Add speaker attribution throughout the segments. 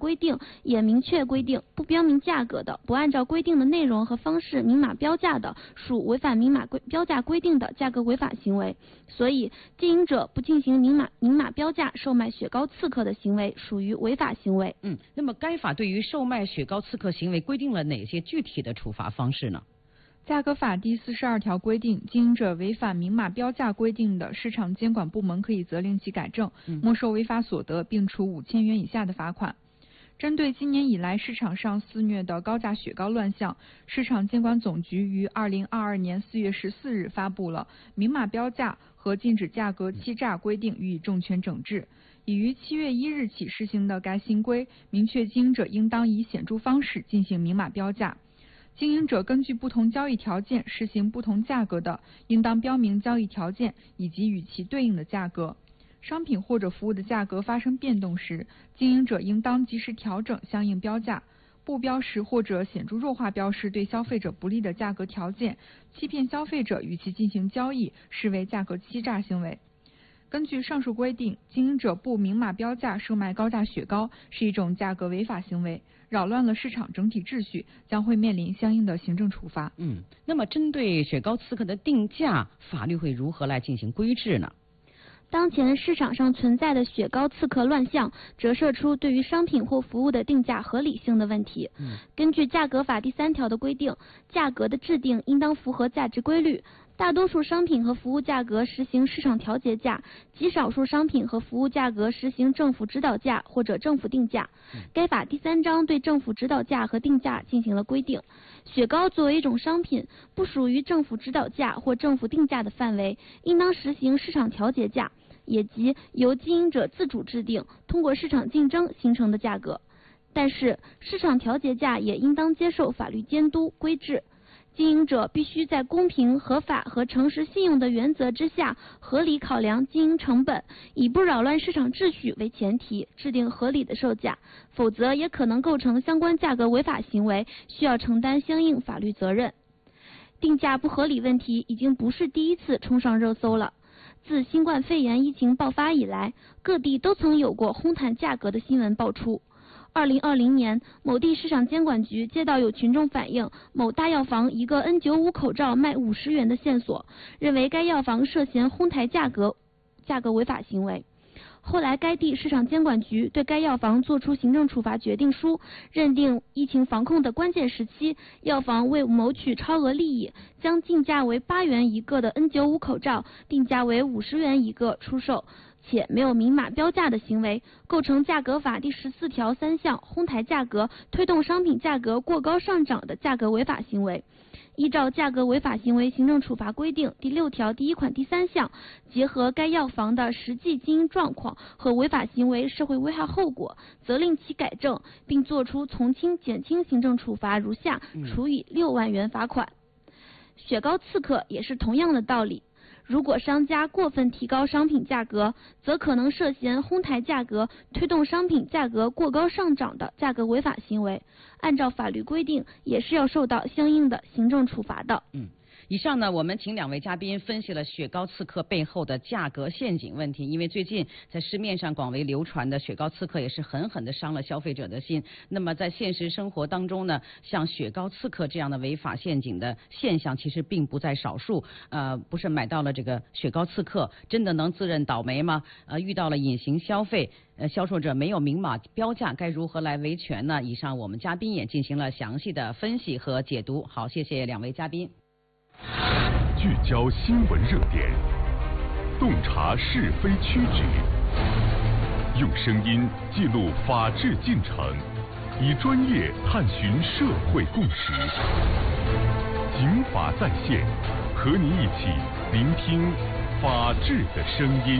Speaker 1: 规定也明确规定，不标明价格的，不按照规定的内容和方式明码标价的，属违反明码标价规定的价格违法行为。所以，经营者不进行明码标价售卖雪糕刺客的行为，属于违法行为。
Speaker 2: 那么该法对于售卖雪糕刺客行为规定了哪些具体的处罚方式呢？
Speaker 3: 价格法第42条规定，经营者违反明码标价规定的，市场监管部门可以责令其改正，没收违法所得，并处5000元以下的罚款。针对今年以来市场上肆虐的高价雪糕乱象，市场监管总局于2022年4月14日发布了明码标价和禁止价格欺诈规定予以重拳整治。已于7月1日起施行的该新规，明确经营者应当以显著方式进行明码标价。经营者根据不同交易条件实行不同价格的，应当标明交易条件以及与其对应的价格。商品或者服务的价格发生变动时，经营者应当及时调整相应标价。不标识或者显著弱化标识对消费者不利的价格条件，欺骗消费者与其进行交易，视为价格欺诈行为。根据上述规定，经营者不明码标价售卖高价雪糕是一种价格违法行为，扰乱了市场整体秩序，将会面临相应的行政处罚。
Speaker 2: 那么针对雪糕刺客的定价，法律会如何来进行规制呢？
Speaker 1: 当前市场上存在的雪糕刺客乱象，折射出对于商品或服务的定价合理性的问题。根据价格法第3条的规定，价格的制定应当符合价值规律。大多数商品和服务价格实行市场调节价，极少数商品和服务价格实行政府指导价或者政府定价。该法第3章对政府指导价和定价进行了规定。雪糕作为一种商品，不属于政府指导价或政府定价的范围，应当实行市场调节价，也即由经营者自主制定，通过市场竞争形成的价格。但是，市场调节价也应当接受法律监督规制。经营者必须在公平、合法和诚实信用的原则之下，合理考量经营成本，以不扰乱市场秩序为前提，制定合理的售价，否则也可能构成相关价格违法行为，需要承担相应法律责任。定价不合理问题已经不是第一次冲上热搜了。自新冠肺炎疫情爆发以来，各地都曾有过哄抬价格的新闻爆出。2020年，某地市场监管局接到有群众反映某大药房一个 N95 口罩卖50元的线索，认为该药房涉嫌哄抬价格违法行为。后来，该地市场监管局对该药房作出行政处罚决定书，认定疫情防控的关键时期，药房为谋取超额利益，将进价为8元一个的 N95 口罩定价为50元一个出售，且没有明码标价的行为，构成价格法第14条3项哄抬价格、推动商品价格过高上涨的价格违法行为。依照价格违法行为行政处罚规定第6条第1款第3项，结合该药房的实际经营状况和违法行为社会危害后果，责令其改正，并作出从轻、减轻行政处罚如下：处以6万元罚款。雪糕刺客也是同样的道理。如果商家过分提高商品价格，则可能涉嫌哄抬价格、推动商品价格过高上涨的价格违法行为，按照法律规定也是要受到相应的行政处罚的。
Speaker 2: 以上呢，我们请2位嘉宾分析了雪糕刺客背后的价格陷阱问题。因为最近在市面上广为流传的雪糕刺客也是狠狠地伤了消费者的心。那么在现实生活当中呢，像雪糕刺客这样的违法陷阱的现象其实并不在少数。不是买到了这个雪糕刺客，真的能自认倒霉吗？遇到了隐形消费，销售者没有明码标价，该如何来维权呢？以上我们嘉宾也进行了详细的分析和解读。好，谢谢2位嘉宾。
Speaker 4: 聚焦新闻热点，洞察是非曲直，用声音记录法治进程，以专业探寻社会共识。警法在线，和你一起聆听法治的声音。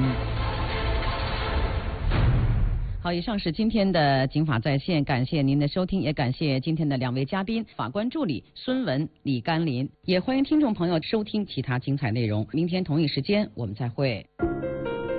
Speaker 2: 好，以上是今天的警法在线，感谢您的收听，也感谢今天的2位嘉宾，法官助理孙文、李甘霖，也欢迎听众朋友收听其他精彩内容。明天同一时间我们再会。